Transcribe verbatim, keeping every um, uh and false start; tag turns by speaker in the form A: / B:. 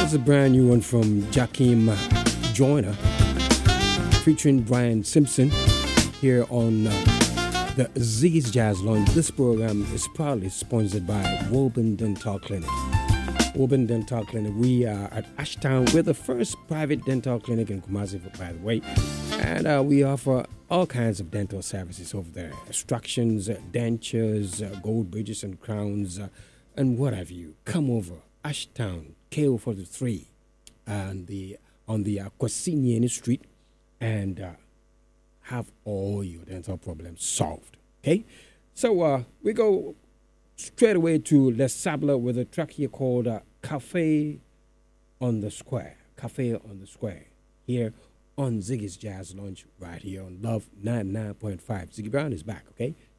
A: That's a brand new one from Jakeem Joyner featuring Brian Simpson here on uh, the Ziggy's Jazz Lounge. This program is proudly sponsored by Woburn Dental Clinic. Woburn Dental Clinic. We are at Ashtown. We're the first private dental clinic in Kumasi, by the way. And uh, we offer all kinds of dental services over there. Extractions, uh, dentures, uh, gold bridges and crowns, uh, and what have you. Come over. Ashtown, K O forty-three, and the, on the uh, Kwasiniani Street, and uh, have all your dental problems solved. Okay? So uh, we go straight away to Les Sables with a track here called uh, Cafe on the Square. Cafe on the Square. Here on Ziggy's Jazz Lounge, right here on Love ninety-nine point five. Ziggy Brown is back, okay?